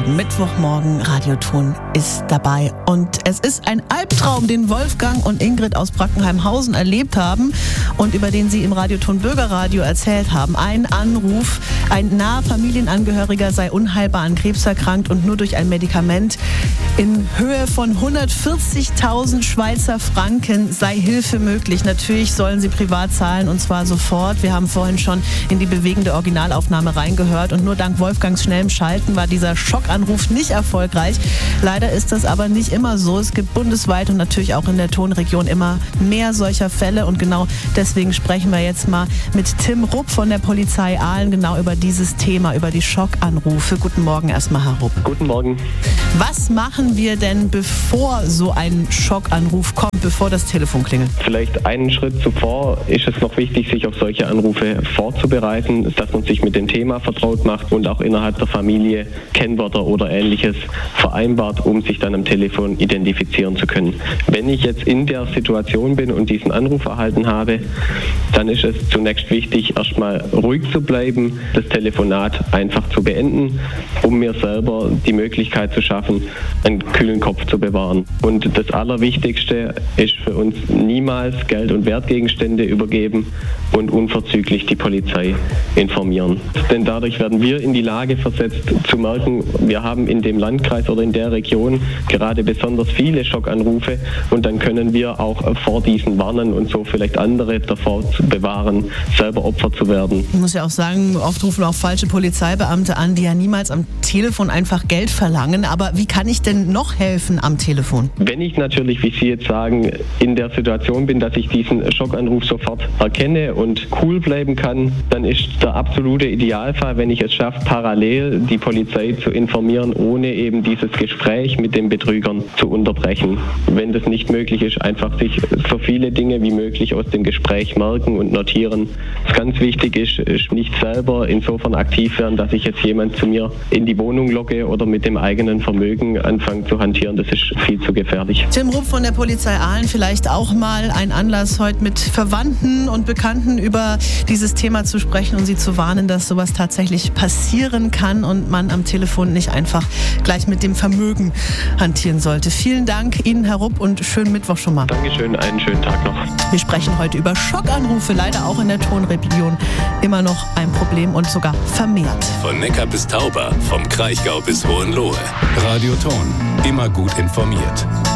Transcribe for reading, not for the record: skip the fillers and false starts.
Mittwochmorgen, Radioton ist dabei. Und es ist ein Albtraum, den Wolfgang und Ingrid aus Brackenheimhausen erlebt haben und über den sie im Radioton Bürgerradio erzählt haben. Ein Anruf, ein naher Familienangehöriger sei unheilbar an Krebs erkrankt und nur durch ein Medikament in Höhe von 140.000 Schweizer Franken sei Hilfe möglich. Natürlich sollen sie privat zahlen und zwar sofort. Wir haben vorhin schon in die bewegende Originalaufnahme reingehört und nur dank Wolfgangs schnellem Schalten war dieser Schockanruf nicht erfolgreich. Leider ist das aber nicht immer so. Es gibt bundesweit und natürlich auch in der Tonregion immer mehr solcher Fälle und genau deswegen sprechen wir jetzt mal mit Tim Rupp von der Polizei Aalen genau über dieses Thema, über die Schockanrufe. Guten Morgen erstmal, Herr Rupp. Guten Morgen. Was machen wir denn, bevor so ein Schockanruf kommt, bevor das Telefon klingelt? Vielleicht einen Schritt zuvor ist es noch wichtig, sich auf solche Anrufe vorzubereiten, dass man sich mit dem Thema vertraut macht und auch innerhalb der Familie Kennwörter oder Ähnliches vereinbart, um sich dann am Telefon identifizieren zu können. Wenn ich jetzt in der Situation bin und diesen Anruf erhalten habe, dann ist es zunächst wichtig, erstmal ruhig zu bleiben, das Telefonat einfach zu beenden, um mir selber die Möglichkeit zu schaffen, einen kühlen Kopf zu bewahren. Und das Allerwichtigste ist für uns niemals Geld- und Wertgegenstände übergeben und unverzüglich die Polizei informieren. Denn dadurch werden wir in die Lage versetzt zu merken, wir haben in dem Landkreis oder in der Region gerade besonders viele Schockanrufe und dann können wir auch vor diesen warnen und so vielleicht andere davor zu bewahren, selber Opfer zu werden. Ich muss ja auch sagen, oft rufen auch falsche Polizeibeamte an, die ja niemals am Telefon einfach Geld verlangen. Aber wie kann ich denn noch helfen am Telefon? Wenn ich natürlich, wie Sie jetzt sagen, in der Situation bin, dass ich diesen Schockanruf sofort erkenne und cool bleiben kann, dann ist der absolute Idealfall, wenn ich es schaffe, parallel die Polizei zu informieren, ohne eben dieses Gespräch mit den Betrügern zu unterbrechen. Wenn das nicht möglich ist, einfach sich so viele Dinge wie möglich aus dem Gespräch merken und notieren. Was ganz wichtig ist nicht selber insofern aktiv werden, dass ich jetzt jemand zu mir in die Wohnung locke oder mit dem eigenen Vermögen anfange zu hantieren. Das ist viel zu gefährlich. Tim Rupp von der Polizei Aalen, vielleicht auch mal ein Anlass, heute mit Verwandten und Bekannten über dieses Thema zu sprechen und sie zu warnen, dass sowas tatsächlich passieren kann und man am Telefon nicht einfach gleich mit dem Vermögen hantieren sollte. Vielen Dank Ihnen, Herr Rupp, und schönen Mittwoch schon mal. Dankeschön, einen schönen Tag noch. Wir sprechen heute über Schockanrufe, leider auch in der Tonregion immer noch ein Problem und sogar vermehrt. Von Neckar bis Tauber, vom Kraichgau bis Hohenlohe. Radioton, immer gut informiert.